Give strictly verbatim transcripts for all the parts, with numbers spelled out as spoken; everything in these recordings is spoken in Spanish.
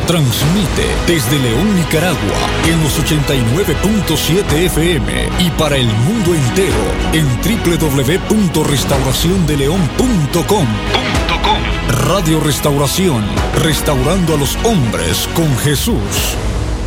Transmite desde León, Nicaragua, en los ochenta y nueve punto siete F M y para el mundo entero en doble u doble u doble u punto restauración de león punto com. Radio Restauración, restaurando a los hombres con Jesús.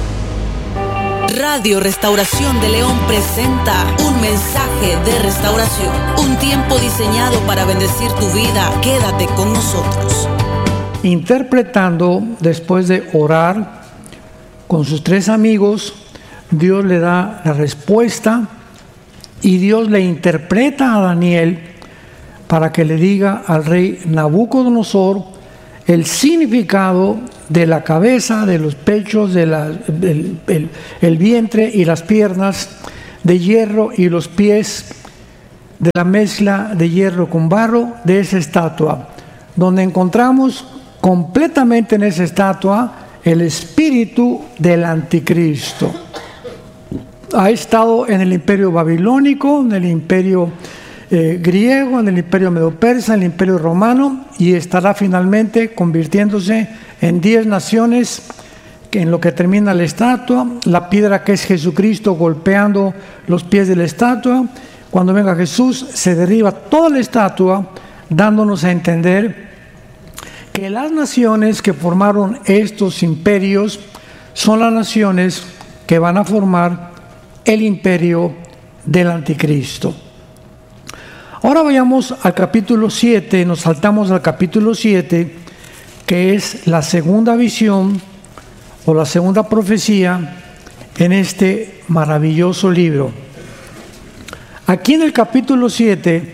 Radio Restauración de León presenta un mensaje de restauración, un tiempo diseñado para bendecir tu vida. Quédate con nosotros. Interpretando, después de orar con sus tres amigos, Dios le da la respuesta y Dios le interpreta a Daniel para que le diga al rey Nabucodonosor el significado de la cabeza, de los pechos, de la, el, el, el vientre y las piernas de hierro y los pies de la mezcla de hierro con barro de esa estatua, donde encontramos completamente en esa estatua el espíritu del anticristo. Ha estado en el imperio babilónico, en el imperio eh, griego, en el imperio medo-persa, en el imperio romano, y estará finalmente convirtiéndose en diez naciones, que en lo que termina la estatua, la piedra que es Jesucristo golpeando los pies de la estatua. Cuando venga Jesús se derriba toda la estatua, dándonos a entender que las naciones que formaron estos imperios son las naciones que van a formar el imperio del anticristo. Ahora vayamos al capítulo siete, nos saltamos al capítulo siete, que es la segunda visión o la segunda profecía en este maravilloso libro. Aquí en el capítulo siete,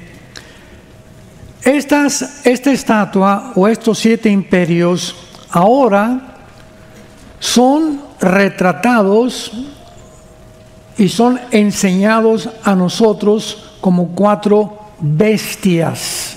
Estas, esta estatua o estos siete imperios ahora son retratados y son enseñados a nosotros como cuatro bestias.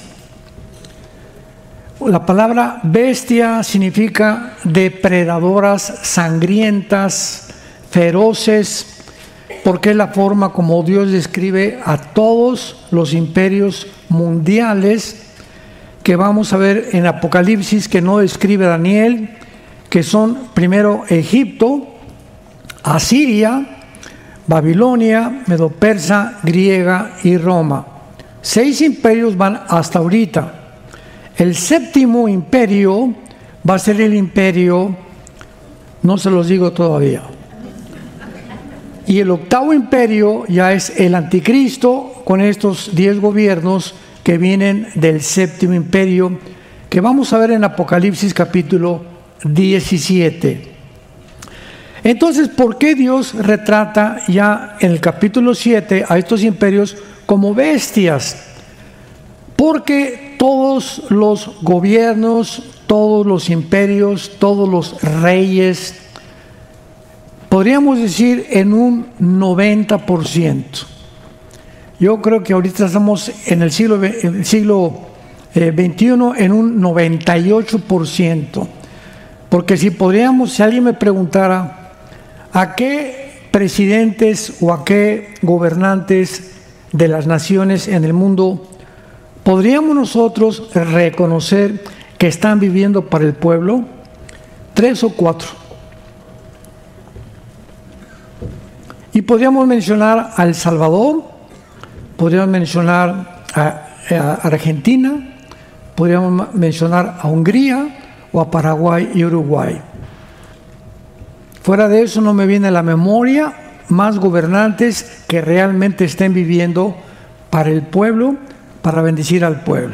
La palabra bestia significa depredadoras, sangrientas, feroces, porque es la forma como Dios describe a todos los imperios mundiales que vamos a ver en Apocalipsis, que no describe Daniel, que son primero Egipto, Asiria, Babilonia, Medo-Persa, griega y Roma. Seis imperios van hasta ahorita. El séptimo imperio va a ser el imperio, no se los digo todavía. Y el octavo imperio ya es el anticristo, con estos diez gobiernos que vienen del séptimo imperio, que vamos a ver en Apocalipsis capítulo diecisiete. Entonces, ¿por qué Dios retrata ya en el capítulo siete a estos imperios como bestias? Porque todos los gobiernos, todos los imperios, todos los reyes, podríamos decir en un noventa por ciento. Yo creo que ahorita estamos en el siglo, en el siglo eh, veintiuno en un noventa y ocho por ciento. Porque si podríamos, si alguien me preguntara a qué presidentes o a qué gobernantes de las naciones en el mundo podríamos nosotros reconocer que están viviendo para el pueblo, tres o cuatro. Y podríamos mencionar a El Salvador, podríamos mencionar a, a Argentina, podríamos mencionar a Hungría o a Paraguay y Uruguay. Fuera de eso no me viene a la memoria más gobernantes que realmente estén viviendo para el pueblo, para bendecir al pueblo.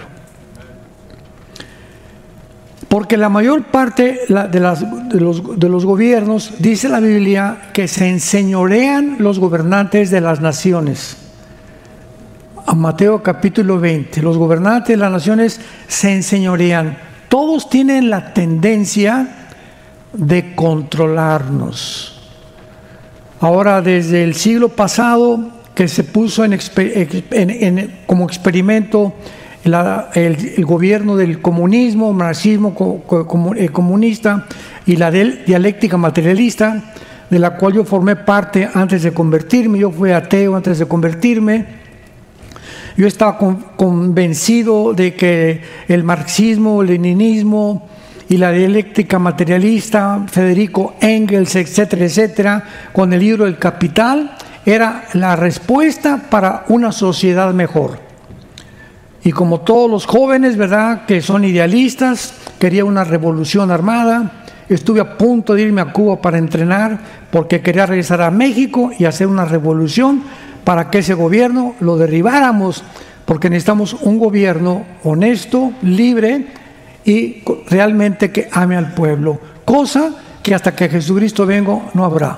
Porque la mayor parte de, las, de, los, de los gobiernos, dice la Biblia, que se enseñorean los gobernantes de las naciones. A Mateo capítulo veinte, los gobernantes de las naciones se enseñorean. Todos tienen la tendencia de controlarnos. Ahora, desde el siglo pasado, que se puso en, en, en, como experimento La, el, el gobierno del comunismo, marxismo co, co, eh, comunista y la del, dialéctica materialista, de la cual yo formé parte antes de convertirme. Yo fui ateo antes de convertirme. Yo estaba con, convencido de que el marxismo, el leninismo y la dialéctica materialista, Federico Engels, etcétera, etcétera, con el libro El Capital, era la respuesta para una sociedad mejor. Y como todos los jóvenes, ¿verdad?, que son idealistas, quería una revolución armada. Estuve a punto de irme a Cuba para entrenar porque quería regresar a México y hacer una revolución para que ese gobierno lo derribáramos, porque necesitamos un gobierno honesto, libre y realmente que ame al pueblo, cosa que hasta que Jesucristo venga no habrá.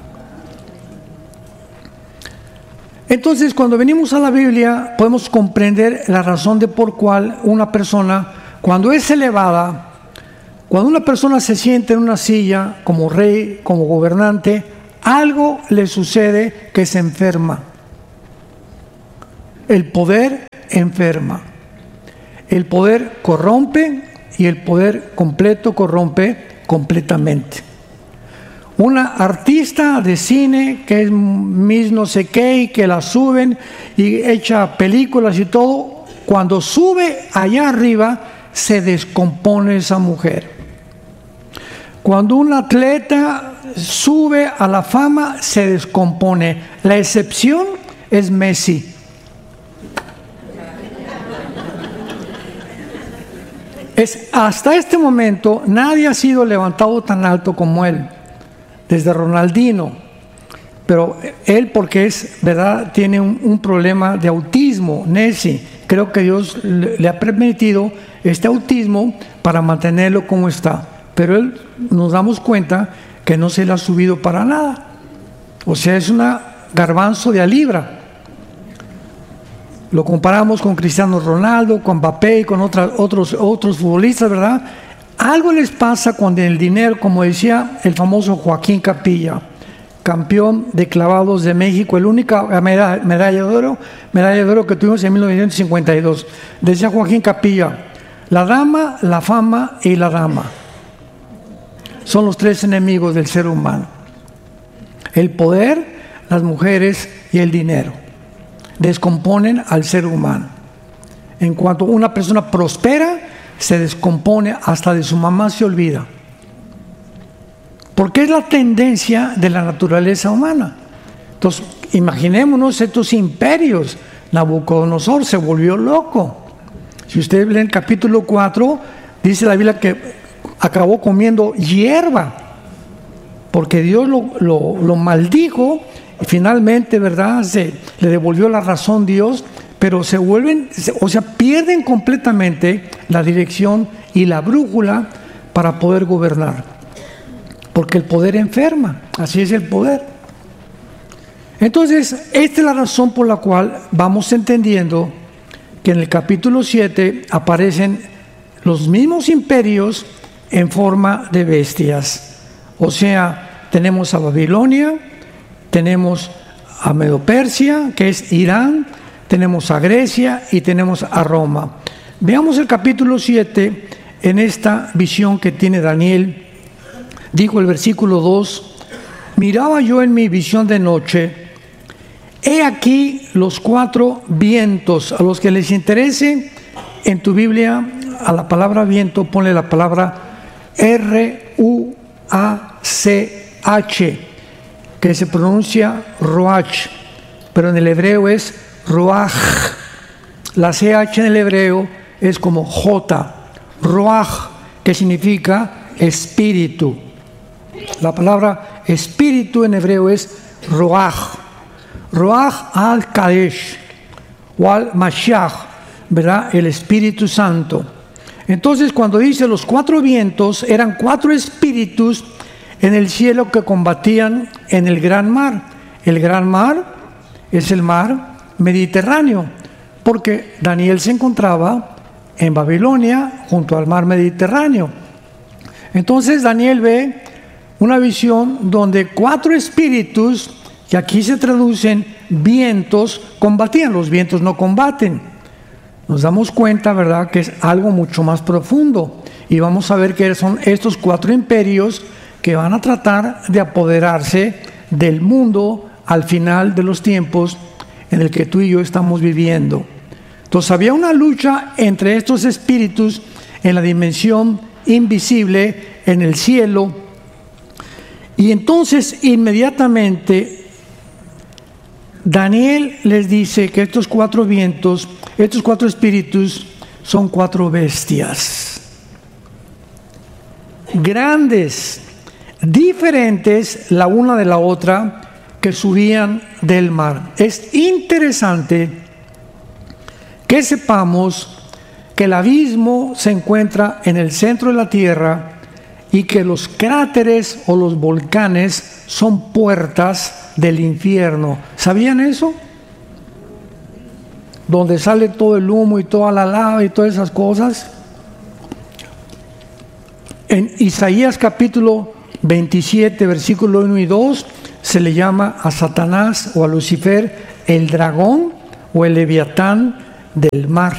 Entonces, cuando venimos a la Biblia, podemos comprender la razón de por cual una persona, cuando es elevada, cuando una persona se siente en una silla como rey, como gobernante, algo le sucede que se enferma. El poder enferma. El poder corrompe y el poder completo corrompe completamente. Una artista de cine que es Miss no sé qué y que la suben y echa películas y todo, cuando sube allá arriba se descompone esa mujer. Cuando un atleta sube a la fama se descompone. La excepción es Messi. Es, hasta este momento nadie ha sido levantado tan alto como él, desde Ronaldinho, pero él porque es, verdad, tiene un, un problema de autismo, Nessie. Creo que Dios le, le ha permitido este autismo para mantenerlo como está, pero él nos damos cuenta que no se le ha subido para nada, o sea, es una garbanzo de a libra. Lo comparamos con Cristiano Ronaldo, con Mbappé y con otras, otros, otros futbolistas, ¿verdad? Algo les pasa cuando el dinero, como decía el famoso Joaquín Capilla, campeón de clavados de México, el única medalla, medalla de oro, medalla de oro que tuvimos en mil novecientos cincuenta y dos. Decía Joaquín Capilla, la dama, la fama y la dama son los tres enemigos del ser humano. El poder, las mujeres y el dinero descomponen al ser humano. En cuanto una persona prospera, se descompone, hasta de su mamá se olvida. Porque es la tendencia de la naturaleza humana. Entonces, imaginémonos estos imperios. Nabucodonosor se volvió loco. Si ustedes leen el capítulo cuatro, dice la Biblia que acabó comiendo hierba, porque Dios lo, lo, lo maldijo. Y finalmente, ¿verdad?, se le devolvió la razón Dios, pero se vuelven, o sea, pierden completamente la dirección y la brújula para poder gobernar. Porque el poder enferma, así es el poder. Entonces, esta es la razón por la cual vamos entendiendo que en el capítulo siete aparecen los mismos imperios en forma de bestias. O sea, tenemos a Babilonia, tenemos a Medo-Persia, que es Irán, tenemos a Grecia y tenemos a Roma. Veamos el capítulo siete en esta visión que tiene Daniel. Dijo el versículo dos, miraba yo en mi visión de noche, he aquí los cuatro vientos. A los que les interese, en tu Biblia, a la palabra viento, ponle la palabra R U A C H, que se pronuncia Roach, pero en el hebreo es Roach. La C H en el hebreo es como J, Roach, que significa espíritu. La palabra espíritu en hebreo es Roach. Roach al-Kadesh o al-Mashiach, ¿verdad? El Espíritu Santo. Entonces, cuando dice los cuatro vientos, eran cuatro espíritus en el cielo que combatían en el gran mar. El gran mar es el mar Mediterráneo, porque Daniel se encontraba en Babilonia junto al mar Mediterráneo. Entonces Daniel ve una visión donde cuatro espíritus, que aquí se traducen vientos, combatían. Los vientos no combaten. Nos damos cuenta, ¿verdad?, que es algo mucho más profundo. Y vamos a ver que son estos cuatro imperios que van a tratar de apoderarse del mundo al final de los tiempos en el que tú y yo estamos viviendo. Entonces había una lucha entre estos espíritus en la dimensión invisible en el cielo. Y entonces inmediatamente Daniel les dice que estos cuatro vientos, estos cuatro espíritus son cuatro bestias grandes, diferentes la una de la otra, que subían del mar. Es interesante que sepamos que el abismo se encuentra en el centro de la tierra y que los cráteres o los volcanes son puertas del infierno. ¿Sabían eso? Donde sale todo el humo y toda la lava y todas esas cosas. En Isaías capítulo veintisiete, versículo uno y dos, se le llama a Satanás o a Lucifer el dragón o el leviatán del mar.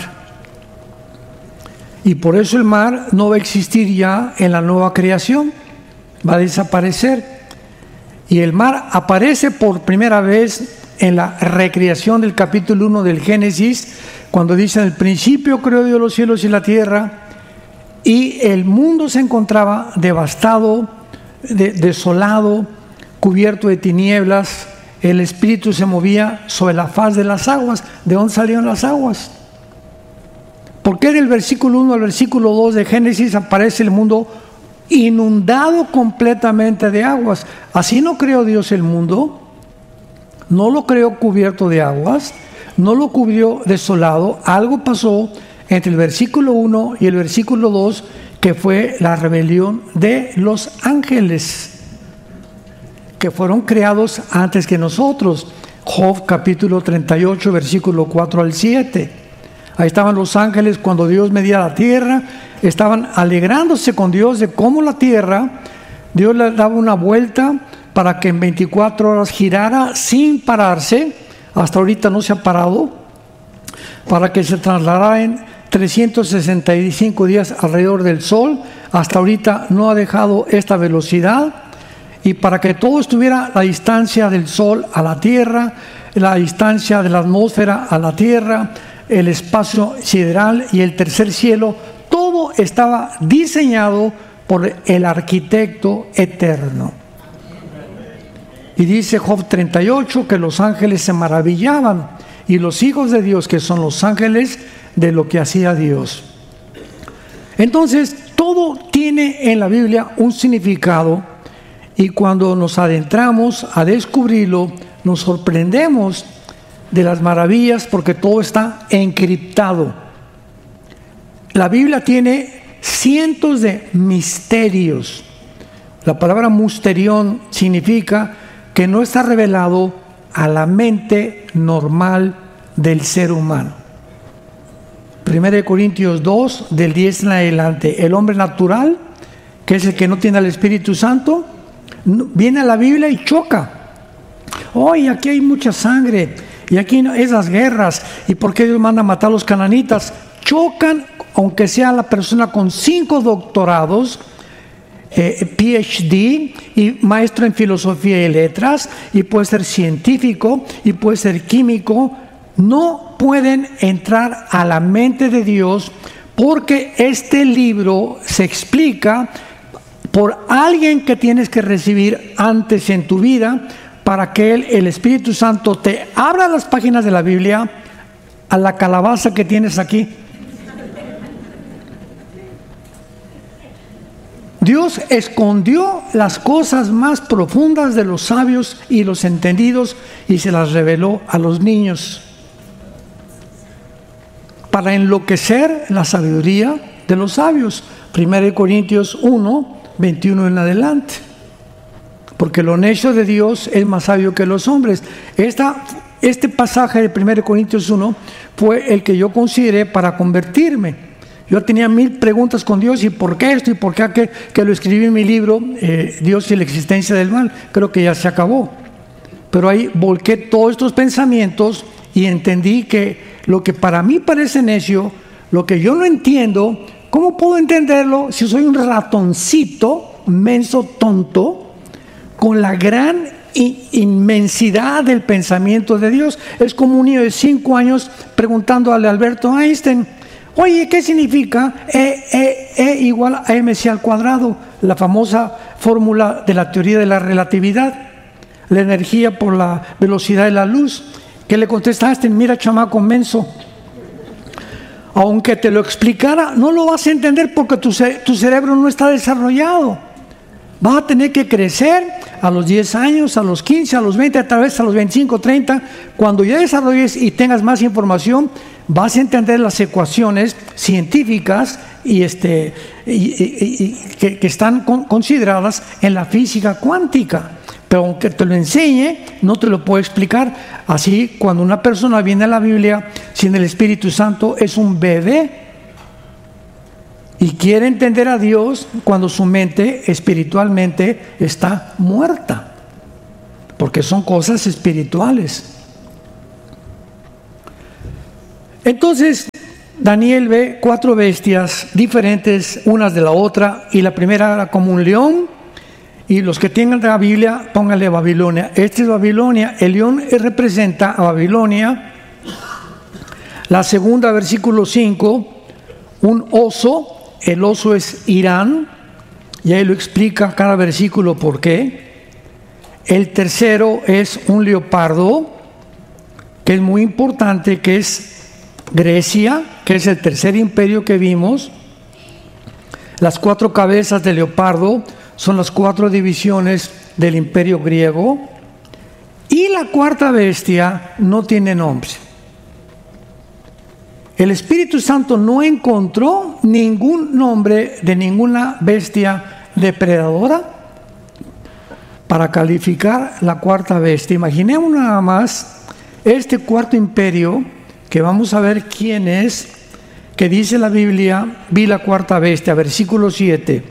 Y por eso el mar no va a existir ya en la nueva creación, va a desaparecer. Y el mar aparece por primera vez en la recreación del capítulo uno del Génesis, cuando dice: en el principio creó Dios los cielos y la tierra, y el mundo se encontraba devastado, de, desolado, cubierto de tinieblas. El Espíritu se movía sobre la faz de las aguas. ¿De dónde salieron las aguas? Porque en el versículo uno al versículo dos de Génesis aparece el mundo inundado completamente de aguas. Así no creó Dios el mundo, no lo creó cubierto de aguas, no lo cubrió desolado. Algo pasó entre el versículo uno y el versículo dos, que fue la rebelión de los ángeles, que fueron creados antes que nosotros. Job capítulo treinta y ocho, versículo cuatro al siete. Ahí estaban los ángeles cuando Dios medía la tierra, estaban alegrándose con Dios de cómo la tierra, Dios le daba una vuelta para que en veinticuatro horas girara sin pararse. Hasta ahorita no se ha parado, para que se trasladara en trescientos sesenta y cinco días alrededor del sol. Hasta ahorita no ha dejado esta velocidad, y para que todo estuviera a la distancia del sol a la tierra, la distancia de la atmósfera a la tierra, el espacio sideral y el tercer cielo, todo estaba diseñado por el arquitecto eterno. Y dice Job treinta y ocho que los ángeles se maravillaban, y los hijos de Dios, que son los ángeles, de lo que hacía Dios. Entonces, todo tiene en la Biblia un significado, y cuando nos adentramos a descubrirlo, nos sorprendemos de las maravillas, porque todo está encriptado. La Biblia tiene cientos de misterios. La palabra musterión significa que no está revelado a la mente normal del ser humano. Primera de Corintios dos, del diez en adelante. El hombre natural, que es el que no tiene al Espíritu Santo, viene a la Biblia y choca. Hoy aquí hay mucha sangre, y aquí no, esas guerras, y por qué Dios manda a matar a los cananitas. Chocan, aunque sea la persona con cinco doctorados, eh, P H D, y maestro en filosofía y letras, y puede ser científico, y puede ser químico. No pueden entrar a la mente de Dios, porque este libro se explica por alguien que tienes que recibir antes en tu vida, para que él, el Espíritu Santo, te abra las páginas de la Biblia a la calabaza que tienes aquí. Dios escondió las cosas más profundas de los sabios y los entendidos, y se las reveló a los niños, para enloquecer la sabiduría de los sabios. Primera de Corintios uno, veintiuno en adelante. Porque lo necio de Dios es más sabio que los hombres. Esta, este pasaje de primera de Corintios uno fue el que yo consideré para convertirme. Yo tenía mil preguntas con Dios, y por qué esto y por qué aquello, que lo escribí en mi libro, eh, Dios y la existencia del mal. Creo que ya se acabó. Pero ahí volqué todos estos pensamientos y entendí que lo que para mí parece necio, lo que yo no entiendo, ¿cómo puedo entenderlo si soy un ratoncito, menso, tonto, con la gran inmensidad del pensamiento de Dios? Es como un niño de cinco años preguntándole a Alberto Einstein: Oye, ¿qué significa E, E, E igual a mc al cuadrado? La famosa fórmula de la teoría de la relatividad. La energía por la velocidad de la luz. ¿Qué le contestaste? Mira, chamaco menso. Aunque te lo explicara, no lo vas a entender porque tu, tu cerebro no está desarrollado. Vas a tener que crecer a los diez años, a los quince, a los veinte, tal vez a los veinticinco, treinta. Cuando ya desarrolles y tengas más información, vas a entender las ecuaciones científicas y, este, y, y, y, que, que están con, consideradas en la física cuántica. Pero aunque te lo enseñe, no te lo puedo explicar. Así, cuando una persona viene a la Biblia sin el Espíritu Santo, es un bebé. Y quiere entender a Dios cuando su mente espiritualmente está muerta. Porque son cosas espirituales. Entonces, Daniel ve cuatro bestias diferentes unas de la otra. Y la primera era como un león. Y los que tengan la Biblia, pónganle Babilonia. Este es Babilonia. El león representa a Babilonia. La segunda, versículo cinco, un oso. El oso es Irán. Y ahí lo explica cada versículo por qué. El tercero es un leopardo, que es muy importante, que es Grecia, que es el tercer imperio que vimos. Las cuatro cabezas del leopardo son las cuatro divisiones del imperio griego. Y la cuarta bestia no tiene nombre. El Espíritu Santo no encontró ningún nombre de ninguna bestia depredadora para calificar la cuarta bestia. Imaginemos nada más este cuarto imperio, que vamos a ver quién es, que dice la Biblia, vi la cuarta bestia, versículo siete.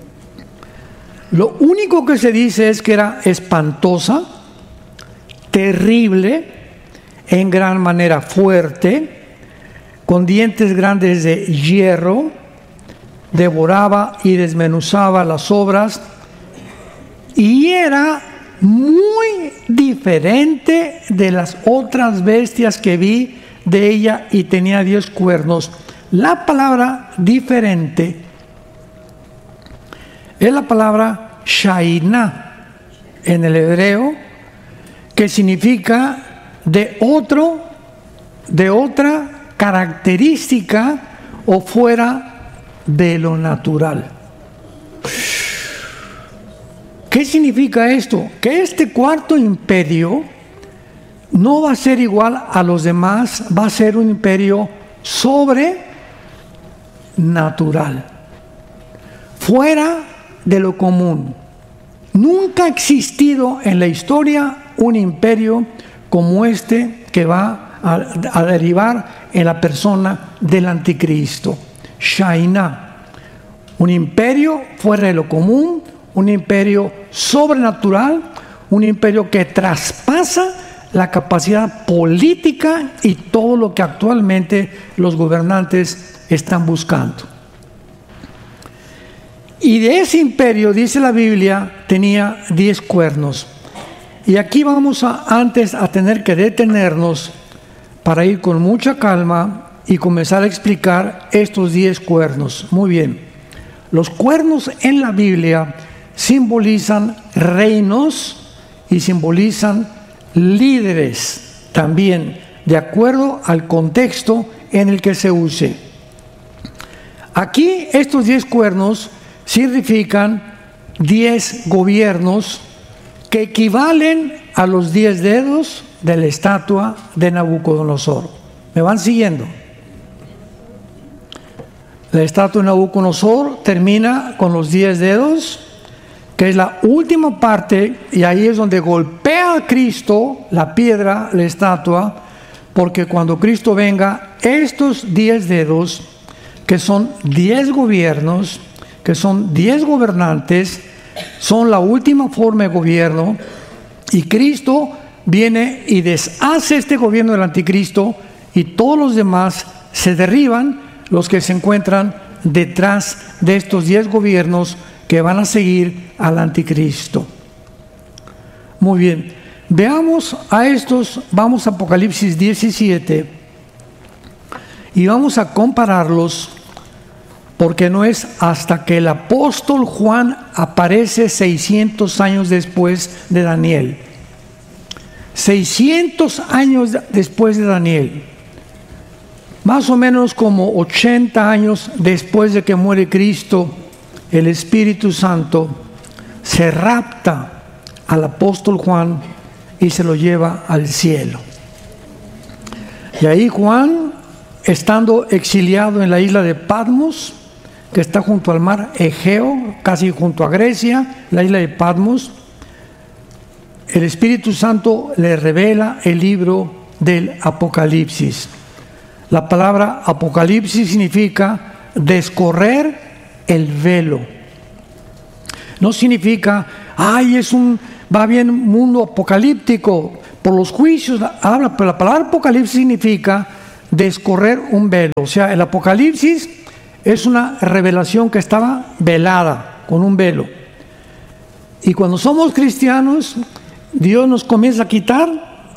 Lo único que se dice es que era espantosa, terrible, en gran manera fuerte, con dientes grandes de hierro, devoraba y desmenuzaba las obras, y era muy diferente de las otras bestias que vi de ella, y tenía diez cuernos. La palabra diferente es la palabra Shainá en el hebreo, que significa de otro, de otra característica o fuera de lo natural. ¿Qué significa esto? Que este cuarto imperio no va a ser igual a los demás, va a ser un imperio sobrenatural, fuera de lo común. Nunca ha existido en la historia un imperio como este que va a, a derivar en la persona del anticristo. Shainá, un imperio fuera de lo común, un imperio sobrenatural, un imperio que traspasa la capacidad política y todo lo que actualmente los gobernantes están buscando. Y de ese imperio, dice la Biblia, tenía diez cuernos. Y aquí vamos a, antes a tener que detenernos para ir con mucha calma y comenzar a explicar estos diez cuernos. Muy bien. Los cuernos en la Biblia simbolizan reinos y simbolizan líderes también, de acuerdo al contexto en el que se use. Aquí estos diez cuernos significan diez gobiernos que equivalen a los diez dedos de la estatua de Nabucodonosor. ¿Me van siguiendo? La estatua de Nabucodonosor termina con los diez dedos, que es la última parte, y ahí es donde golpea a Cristo la piedra, la estatua, porque cuando Cristo venga, estos diez dedos, que son diez gobiernos, que son diez gobernantes, son la última forma de gobierno, y Cristo viene y deshace este gobierno del anticristo, y todos los demás se derriban, los que se encuentran detrás de estos diez gobiernos que van a seguir al anticristo. Muy bien, veamos a estos, vamos a Apocalipsis diecisiete, Y vamos a compararlos porque no es hasta que el apóstol Juan aparece seiscientos años después de Daniel. seiscientos años después de Daniel. Más o menos como ochenta años después de que muere Cristo, el Espíritu Santo se rapta al apóstol Juan y se lo lleva al cielo. Y ahí Juan, estando exiliado en la isla de Patmos, que está junto al mar Egeo, casi junto a Grecia, la isla de Patmos, el Espíritu Santo le revela el libro del Apocalipsis. La palabra Apocalipsis significa descorrer el velo. No significa, ay, es un, va bien mundo apocalíptico, por los juicios habla, pero la palabra Apocalipsis significa descorrer un velo. O sea, el Apocalipsis es una revelación que estaba velada con un velo. Y cuando somos cristianos, Dios nos comienza a quitar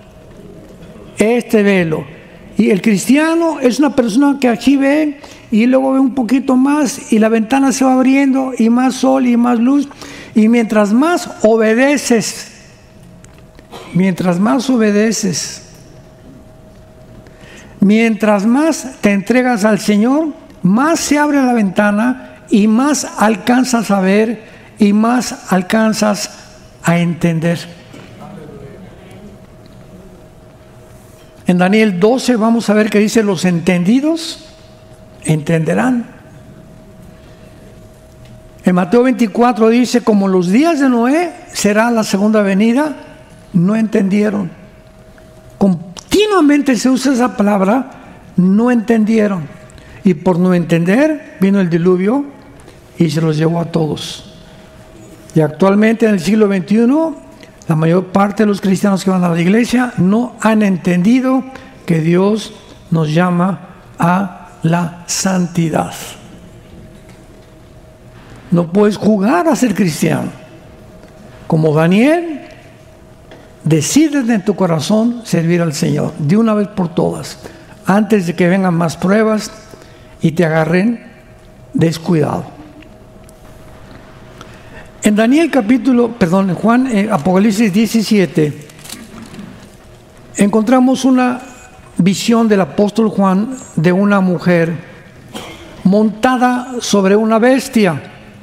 este velo. Y el cristiano es una persona que aquí ve y luego ve un poquito más y la ventana se va abriendo y más sol y más luz. Y mientras más obedeces, mientras más obedeces, mientras más te entregas al Señor, más se abre la ventana y más alcanzas a ver y más alcanzas a entender. En Daniel doce vamos a ver que dice: los entendidos entenderán. En Mateo veinticuatro dice: como los días de Noé será la segunda venida. No entendieron. Continuamente se usa esa palabra, no entendieron. Y por no entender vino el diluvio y se los llevó a todos. Y actualmente en el siglo veintiuno, la mayor parte de los cristianos que van a la iglesia no han entendido que Dios nos llama a la santidad. No puedes jugar a ser cristiano. Como Daniel, decides en tu corazón servir al Señor de una vez por todas, antes de que vengan más pruebas y te agarren descuidado. En Daniel capítulo, perdón, en Juan, eh, Apocalipsis diecisiete, encontramos una visión del apóstol Juan de una mujer montada sobre una bestia.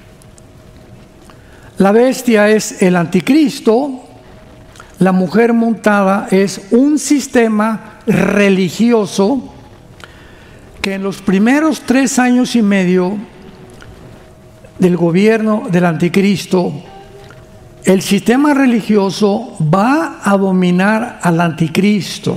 La bestia es el anticristo, la mujer montada es un sistema religioso que en los primeros tres años y medio del gobierno del anticristo, el sistema religioso va a dominar al anticristo.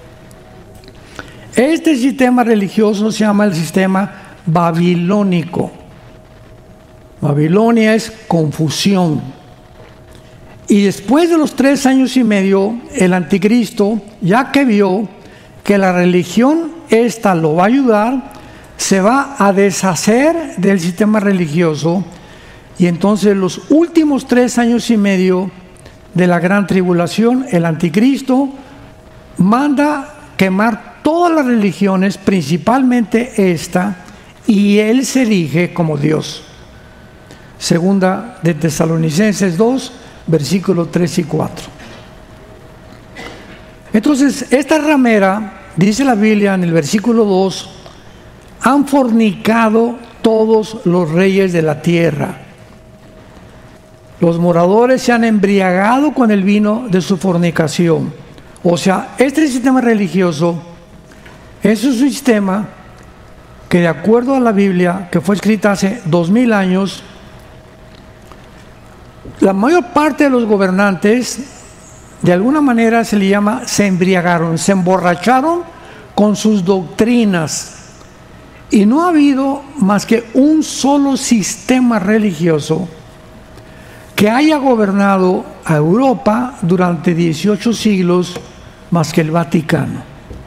Este sistema religioso se llama el sistema babilónico. Babilonia es confusión. Y después de los tres años y medio, el anticristo, ya que vio que la religión esta lo va a ayudar, se va a deshacer del sistema religioso, y entonces los últimos tres años y medio de la gran tribulación, el anticristo manda quemar todas las religiones, principalmente esta, y él se erige como Dios. Segunda de Tesalonicenses dos, versículos tres y cuatro. Entonces, esta ramera, dice la Biblia en el versículo dos, han fornicado todos los reyes de la tierra. Los moradores se han embriagado con el vino de su fornicación. O sea, este sistema religioso es un sistema que, de acuerdo a la Biblia, que fue escrita hace dos mil años, la mayor parte de los gobernantes, de alguna manera se le llama, se embriagaron, se emborracharon con sus doctrinas. Y no ha habido más que un solo sistema religioso que haya gobernado a Europa durante dieciocho siglos más que el Vaticano.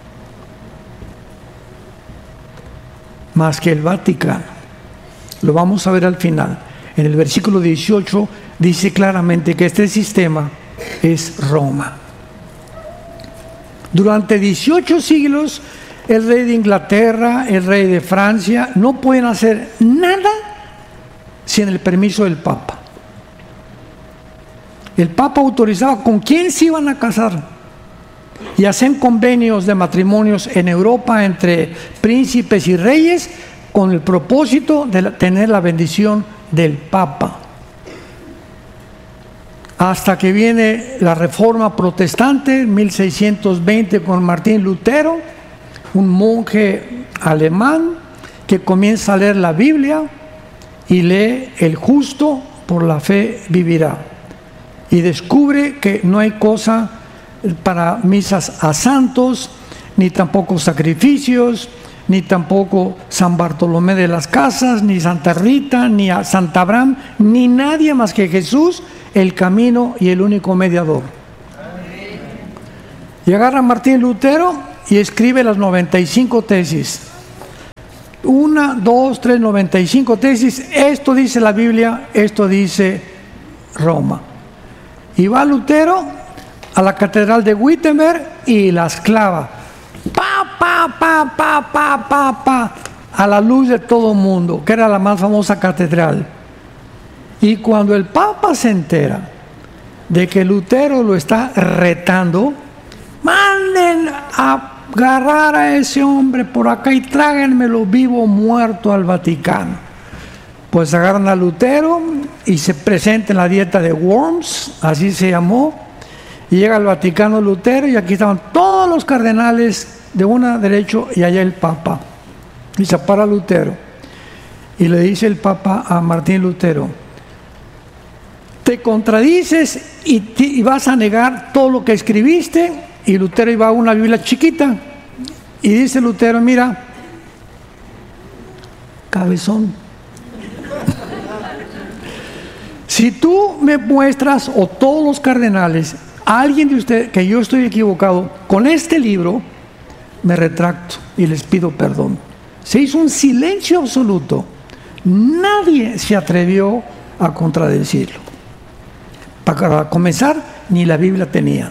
Más que el Vaticano. Lo vamos a ver al final. En el versículo dieciocho dice claramente que este sistema es Roma. Durante dieciocho siglos el rey de Inglaterra, el rey de Francia, no pueden hacer nada sin el permiso del Papa. El Papa autorizaba con quién se iban a casar y hacen convenios de matrimonios en Europa entre príncipes y reyes con el propósito de tener la bendición del Papa. Hasta que viene la Reforma Protestante en mil seiscientos veinte con Martín Lutero, un monje alemán que comienza a leer la Biblia y lee: el justo por la fe vivirá. Y descubre que no hay cosa para misas a santos, ni tampoco sacrificios, ni tampoco San Bartolomé de las Casas, ni Santa Rita, ni a Santa Abraham, ni nadie más que Jesús, el camino y el único mediador. Y agarra a Martín Lutero y escribe las noventa y cinco tesis. Una, dos, tres, noventa y cinco tesis. Esto dice la Biblia, esto dice Roma. Y va Lutero a la catedral de Wittenberg y las clava. Pa, pa, pa, pa, pa, pa, pa, a la luz de todo el mundo, que era la más famosa catedral. Y cuando el Papa se entera de que Lutero lo está retando, manden a agarrar a ese hombre por acá y tráiganmelo vivo o muerto al Vaticano. Pues agarran a Lutero y se presenta en la dieta de Worms, así se llamó, y llega al Vaticano Lutero y aquí estaban todos los cardenales de una derecho y allá el Papa. Y se para Lutero y le dice el Papa a Martín Lutero: te contradices y, te, y vas a negar todo lo que escribiste. Y Lutero iba a una Biblia chiquita y dice Lutero: mira, cabezón, si tú me muestras, o todos los cardenales, a alguien de ustedes, que yo estoy equivocado con este libro, me retracto y les pido perdón. Se hizo un silencio absoluto. Nadie se atrevió a contradecirlo. Para comenzar, ni la Biblia tenía.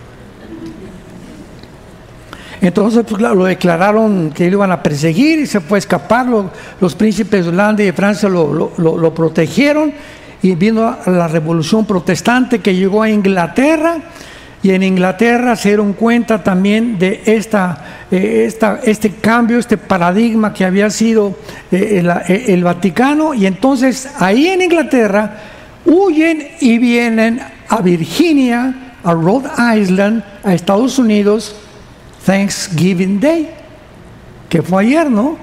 Entonces, pues, claro, lo declararon que lo iban a perseguir y se fue a escapar. Los, los príncipes de Holanda y de Francia lo, lo, lo, lo protegieron, y vino la revolución protestante que llegó a Inglaterra, y en Inglaterra se dieron cuenta también de esta, eh, esta, este cambio, este paradigma que había sido eh, el, el Vaticano, y entonces ahí en Inglaterra huyen y vienen a Virginia, a Rhode Island, a Estados Unidos, Thanksgiving Day, que fue ayer, ¿no?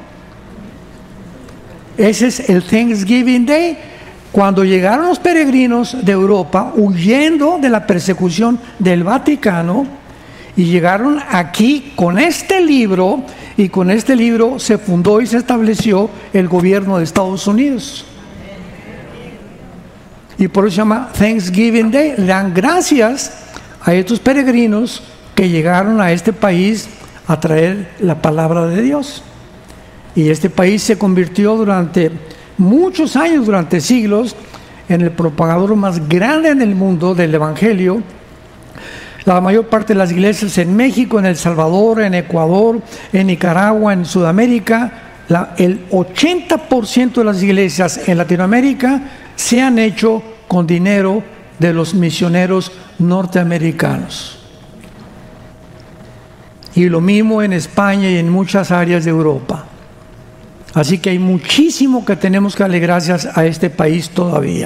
Ese es el Thanksgiving Day, cuando llegaron los peregrinos de Europa huyendo de la persecución del Vaticano y llegaron aquí con este libro, y con este libro se fundó y se estableció el gobierno de Estados Unidos. Y por eso se llama Thanksgiving Day. Le dan gracias a estos peregrinos que llegaron a este país a traer la palabra de Dios. Y este país se convirtió durante muchos años, durante siglos, en el propagador más grande en el mundo del Evangelio. La mayor parte de las iglesias en México, en El Salvador, en Ecuador, en Nicaragua, en Sudamérica, la, el ochenta por ciento de las iglesias en Latinoamérica se han hecho con dinero de los misioneros norteamericanos. Y lo mismo en España y en muchas áreas de Europa. Así que hay muchísimo que tenemos que darle gracias a este país todavía.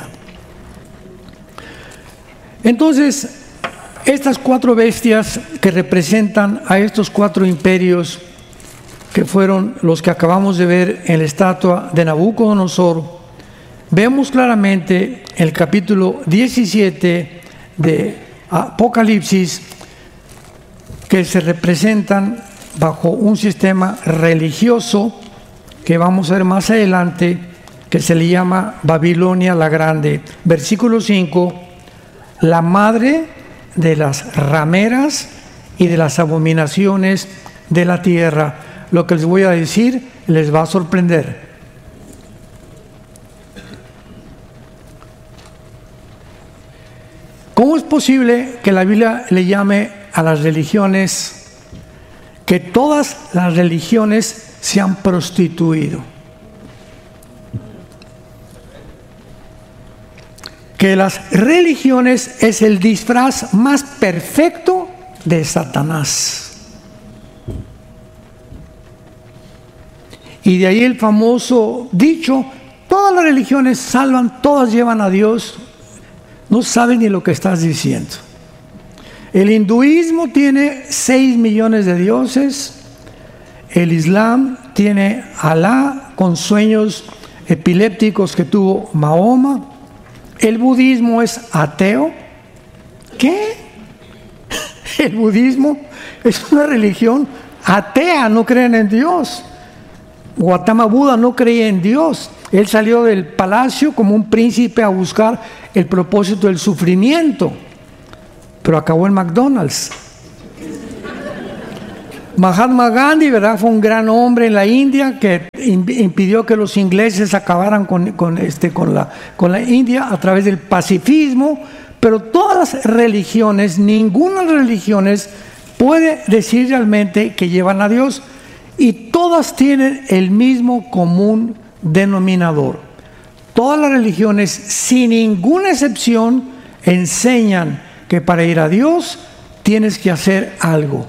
Entonces, estas cuatro bestias que representan a estos cuatro imperios, que fueron los que acabamos de ver en la estatua de Nabucodonosor, vemos claramente en el capítulo diecisiete de Apocalipsis que se representan bajo un sistema religioso que vamos a ver más adelante, que se le llama Babilonia la Grande. Versículo cinco: la madre de las rameras y de las abominaciones de la tierra. Lo que les voy a decir les va a sorprender. ¿Cómo es posible que la Biblia le llame a las religiones que todas las religiones se han prostituido. Que las religiones es el disfraz más perfecto de Satanás. Y de ahí el famoso dicho, todas las religiones salvan, todas llevan a Dios. No sabes ni lo que estás diciendo. El hinduismo tiene seis millones de dioses. El Islam tiene Alá con sueños epilépticos que tuvo Mahoma. El budismo es ateo. ¿Qué? El budismo es una religión atea, no creen en Dios. Gautama Buda no creía en Dios. Él salió del palacio como un príncipe a buscar el propósito del sufrimiento, pero acabó en McDonald's. Mahatma Gandhi, ¿verdad? Fue un gran hombre en la India que impidió que los ingleses acabaran con, con, este, con, la, con la India a través del pacifismo. Pero todas las religiones, ninguna de las religiones puede decir realmente que llevan a Dios, y todas tienen el mismo común denominador. Todas las religiones, sin ninguna excepción, enseñan que para ir a Dios tienes que hacer algo.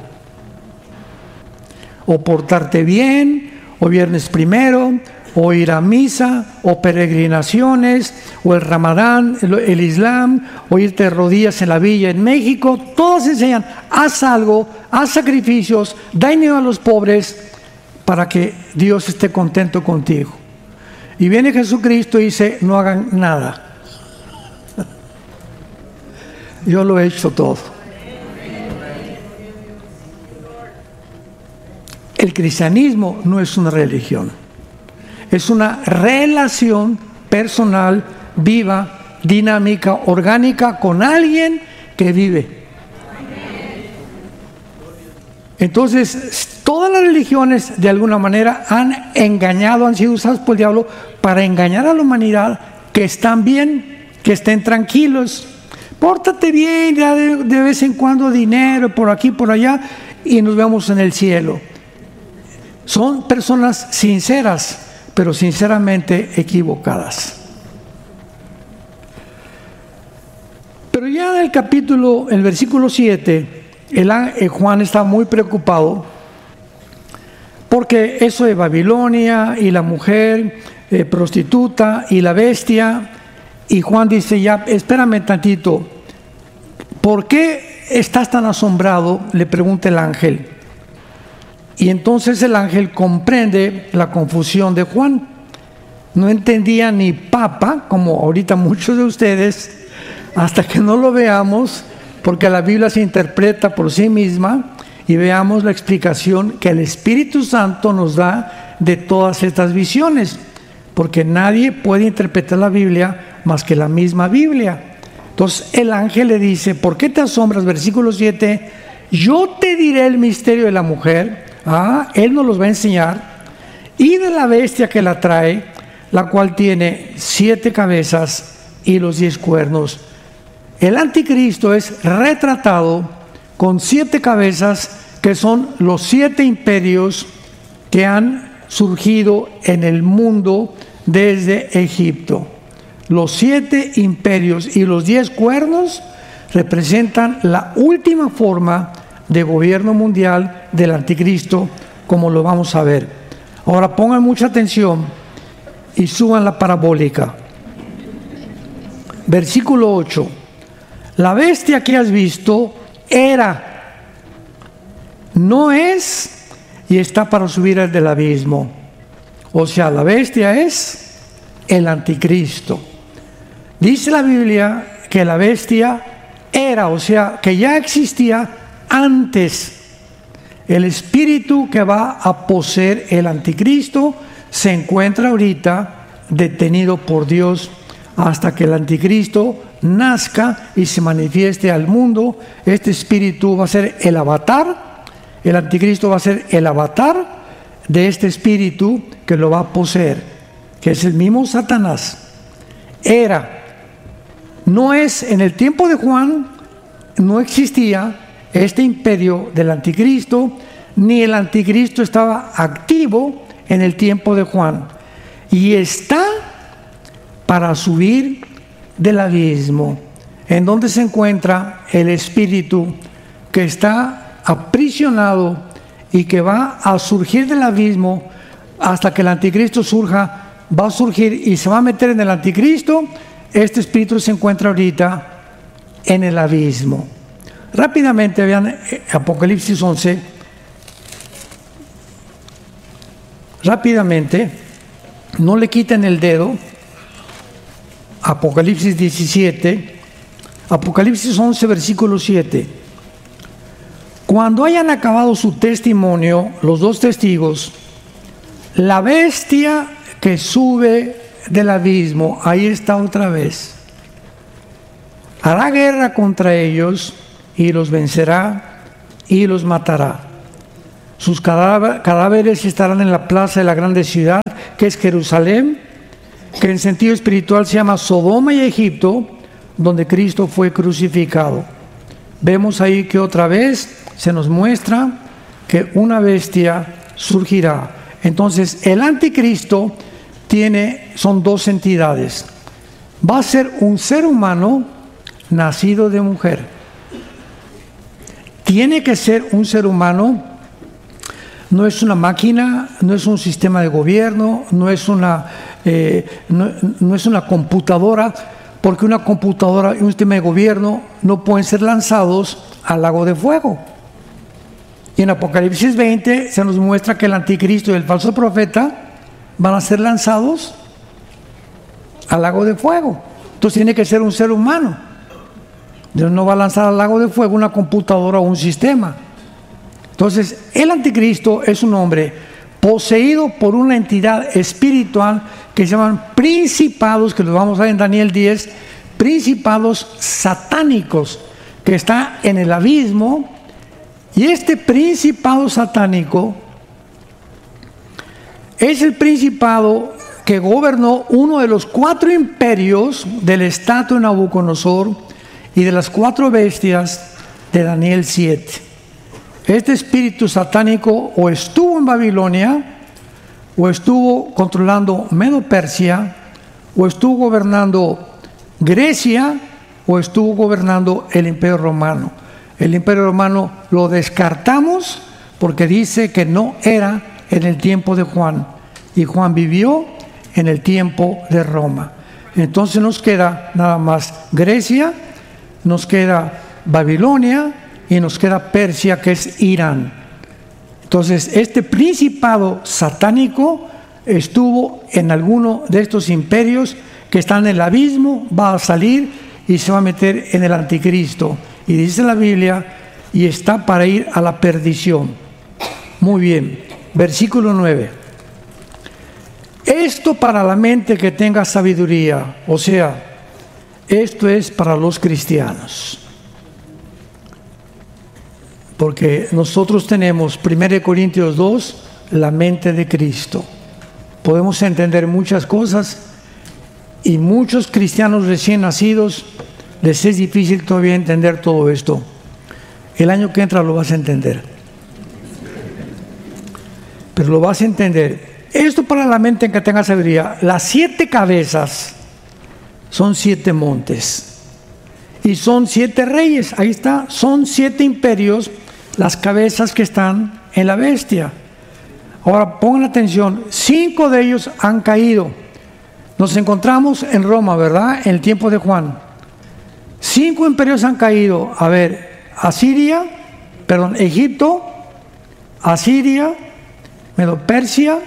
O portarte bien, o viernes primero, o ir a misa, o peregrinaciones, o el Ramadán, el, el Islam, o irte de rodillas en la villa en México. Todos enseñan, haz algo, haz sacrificios, da dinero a los pobres para que Dios esté contento contigo. Y viene Jesucristo y dice, no hagan nada. Yo lo he hecho todo. El cristianismo no es una religión. Es una relación personal, viva, dinámica, orgánica con alguien que vive. Entonces, todas las religiones de alguna manera han engañado, han sido usadas por el diablo para engañar a la humanidad, que están bien, que estén tranquilos. Pórtate bien, ya de, de vez en cuando dinero, por aquí, por allá, y nos vemos en el cielo. Son personas sinceras, pero sinceramente equivocadas. Pero ya en el capítulo, el versículo siete, el, el Juan está muy preocupado porque eso de Babilonia y la mujer eh, prostituta y la bestia, y Juan dice, ya, espérame tantito, ¿por qué estás tan asombrado?, le pregunta el ángel. Y entonces el ángel comprende la confusión de Juan. No entendía ni papa, como ahorita muchos de ustedes, hasta que no lo veamos, porque la Biblia se interpreta por sí misma, y veamos la explicación que el Espíritu Santo nos da de todas estas visiones, porque nadie puede interpretar la Biblia más que la misma Biblia. Entonces el ángel le dice, ¿por qué te asombras? Versículo siete, yo te diré el misterio de la mujer. Ah, él nos los va a enseñar, y de la bestia que la trae, la cual tiene siete cabezas y los diez cuernos. El anticristo es retratado con siete cabezas, que son los siete imperios que han surgido en el mundo desde Egipto. Los siete imperios y los diez cuernos representan la última forma de gobierno mundial del anticristo, como lo vamos a ver. Ahora pongan mucha atención y suban la parabólica. Versículo ocho. La bestia que has visto era, no es, y está para subir al del abismo. O sea, la bestia es el anticristo. Dice la Biblia que la bestia era, o sea, que ya existía antes. El espíritu que va a poseer el anticristo se encuentra ahorita detenido por Dios hasta que el anticristo nazca y se manifieste al mundo. Este espíritu va a ser el avatar, el anticristo va a ser el avatar de este espíritu que lo va a poseer, que es el mismo Satanás. Era, no es, en el tiempo de Juan no existía este imperio del anticristo, ni el anticristo estaba activo en el tiempo de Juan. Y está para subir del abismo, en donde se encuentra el espíritu que está aprisionado y que va a surgir del abismo hasta que el anticristo surja. Va a surgir y se va a meter en el anticristo. Este espíritu se encuentra ahorita en el abismo. Rápidamente vean Apocalipsis once. Rápidamente, no le quiten el dedo. Apocalipsis diecisiete, Apocalipsis once, versículo siete. Cuando hayan acabado su testimonio, los dos testigos, la bestia que sube del abismo, ahí está otra vez, hará guerra contra ellos y los vencerá y los matará. Sus cadáveres estarán en la plaza de la grande ciudad, que es Jerusalén, que en sentido espiritual se llama Sodoma y Egipto, donde Cristo fue crucificado. Vemos ahí que otra vez se nos muestra que una bestia surgirá. Entonces el anticristo tiene, son dos entidades. Va a ser un ser humano nacido de mujer. Tiene que ser un ser humano. No es una máquina, no es un sistema de gobierno, no es una, eh, no, no es una computadora, porque una computadora y un sistema de gobierno no pueden ser lanzados al lago de fuego. Y en Apocalipsis veinte se nos muestra que el anticristo y el falso profeta van a ser lanzados al lago de fuego. Entonces tiene que ser un ser humano. Dios no va a lanzar al lago de fuego una computadora o un sistema. Entonces, el anticristo es un hombre poseído por una entidad espiritual que se llaman principados, que los vamos a ver en Daniel diez, principados satánicos, que está en el abismo. Y este principado satánico es el principado que gobernó uno de los cuatro imperios del estatua de Nabucodonosor y de las cuatro bestias de Daniel siete. Este espíritu satánico o estuvo en Babilonia, o estuvo controlando Medo-Persia, o estuvo gobernando Grecia, o estuvo gobernando el Imperio Romano. El Imperio Romano lo descartamos porque dice que no era en el tiempo de Juan, y Juan vivió en el tiempo de Roma. Entonces nos queda nada más Grecia, nos queda Babilonia y nos queda Persia, que es Irán. Entonces este principado satánico estuvo en alguno de estos imperios que están en el abismo, va a salir y se va a meter en el anticristo. Y dice la Biblia, y está para ir a la perdición. Muy bien, versículo nueve. Esto para la mente que tenga sabiduría, o sea, esto es para los cristianos. Porque nosotros tenemos, primera Corintios dos, la mente de Cristo. Podemos entender muchas cosas y muchos cristianos recién nacidos les es difícil todavía entender todo esto. El año que entra lo vas a entender. Pero lo vas a entender. Esto para la mente que tenga sabiduría. Las siete cabezas son siete montes. Y son siete reyes. Ahí está. Son siete imperios las cabezas que están en la bestia. Ahora pongan atención. Cinco de ellos han caído. Nos encontramos en Roma, ¿verdad? En el tiempo de Juan. Cinco imperios han caído. A ver, Asiria, perdón, Egipto, Asiria, Medo-Persia,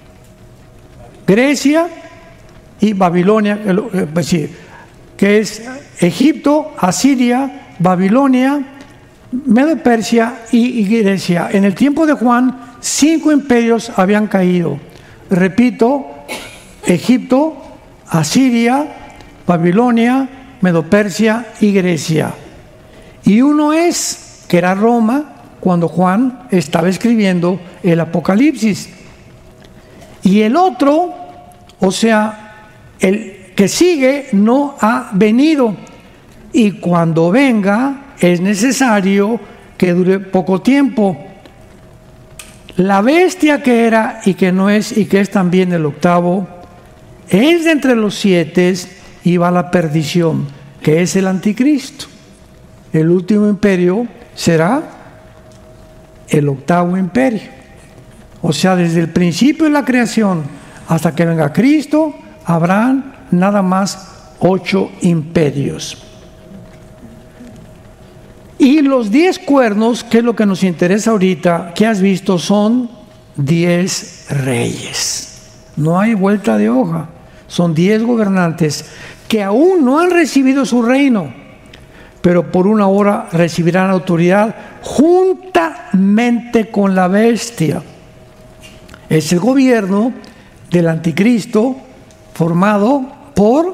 Grecia y Babilonia, que es Egipto, Asiria, Babilonia, Medo-Persia y Grecia. En el tiempo de Juan, cinco imperios habían caído. Repito, Egipto, Asiria, Babilonia, Medo-Persia y Grecia. Y uno es, que era Roma, cuando Juan estaba escribiendo el Apocalipsis. Y el otro, o sea, el que sigue, no ha venido. Y cuando venga, es necesario que dure poco tiempo. La bestia que era y que no es y que es también el octavo, es de entre los siete y va a la perdición, que es el anticristo. El último imperio será el octavo imperio. O sea, desde el principio de la creación hasta que venga Cristo, habrán nada más ocho imperios. Y los diez cuernos, que es lo que nos interesa ahorita, que has visto, son diez reyes. No hay vuelta de hoja. Son diez gobernantes que aún no han recibido su reino, pero por una hora recibirán autoridad juntamente con la bestia. Es el gobierno del anticristo formado por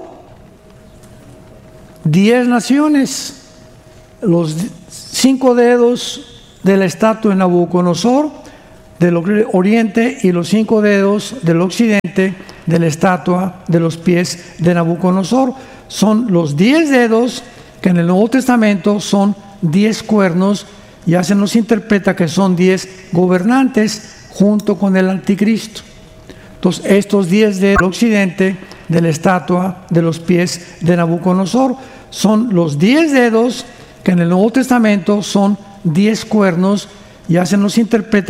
diez naciones. Los cinco dedos de la estatua de Nabucodonosor del oriente y los cinco dedos del occidente de la estatua de los pies de Nabucodonosor son los diez dedos que en el Nuevo Testamento son diez cuernos. Ya se nos interpreta que son diez gobernantes junto con el anticristo. Entonces estos diez dedos del occidente de la estatua de los pies de Nabucodonosor son los diez dedos que en el Nuevo Testamento son diez cuernos. Ya se nos interpreta